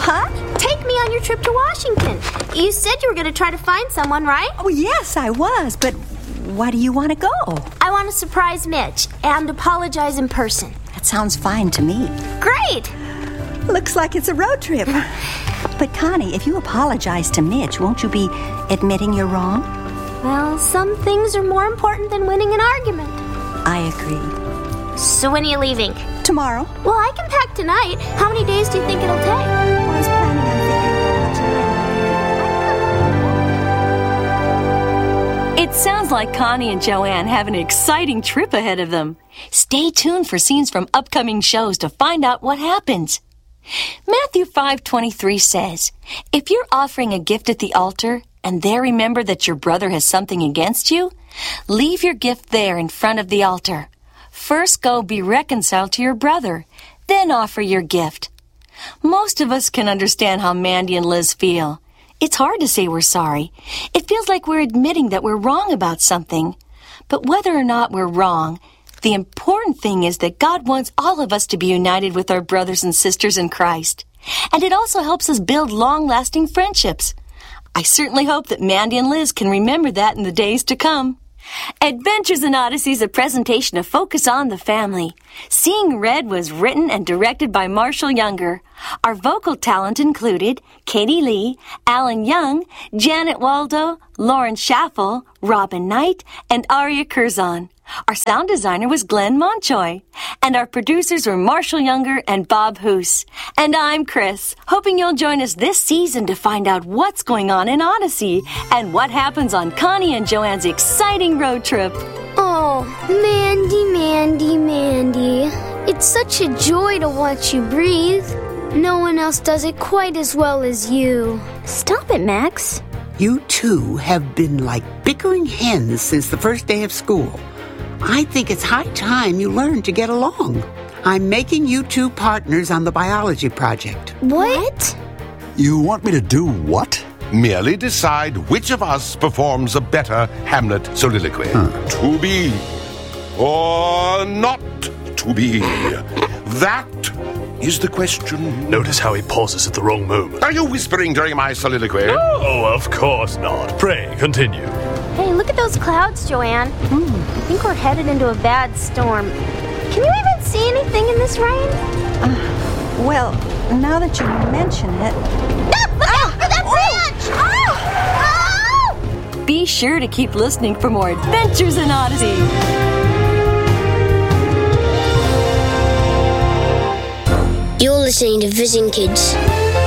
Huh? Take me on your trip to Washington. You said you were going to try to find someone, right? Oh, yes, I was, but why do you want to go? I want to surprise Mitch and apologize in person. That sounds fine to me. Great! Looks like it's a road trip. But Connie, if you apologize to Mitch, won't you be admitting you're wrong? Well, some things are more important than winning an argument. I agree. So when are you leaving? Tomorrow? Well, I can pack tonight. How many days do you think it'll take? I was planning on It sounds like Connie and Joanne have an exciting trip ahead of them. Stay tuned for scenes from upcoming shows to find out what happens. Matthew 5:23 says, "If you're offering a gift at the altar and there remember that your brother has something against you, leave your gift there in front of the altar. First go be reconciled to your brother, then offer your gift." Most of us can understand how Mandy and Liz feel. It's hard to say we're sorry. It feels like we're admitting that we're wrong about something. But whether or not we're wrong, the important thing is that God wants all of us to be united with our brothers and sisters in Christ. And it also helps us build long-lasting friendships. I certainly hope that Mandy and Liz can remember that in the days to come. Adventures in Odyssey is a presentation of Focus on the Family. Seeing Red was written and directed by Marshall Younger. Our vocal talent included Katie Lee, Alan Young, Janet Waldo, Lauren Schaffel, Robin Knight, and Aria Curzon. Our sound designer was Glenn Monchoy. And our producers were Marshall Younger and Bob Hoos. And I'm Chris, hoping you'll join us this season to find out what's going on in Odyssey and what happens on Connie and Joanne's exciting road trip. Oh, Mandy, Mandy, Mandy. It's such a joy to watch you breathe. No one else does it quite as well as you. Stop it, Max. You two have been like bickering hens since the first day of school. I think it's high time you learn to get along. I'm making you two partners on the biology project. What? You want me to do what? Merely decide which of us performs a better Hamlet soliloquy. To be or not to be. That is the question. Notice how he pauses at the wrong moment. Are you whispering during my soliloquy? Oh, of course not. Pray, continue. Hey, look at those clouds, Joanne. I think we're headed into a bad storm. Can you even see anything in this rain? Well, now that you mention it... Look out for that branch! Be sure to keep listening for more Adventures in Odyssey. You're listening to Visiting Kids.